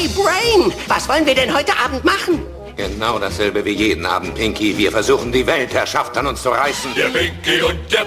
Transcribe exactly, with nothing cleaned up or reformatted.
Hey Brain, was wollen wir denn heute Abend machen? Genau dasselbe wie jeden Abend, Pinky. Wir versuchen, die Weltherrschaft an uns zu reißen. Der Pinky und der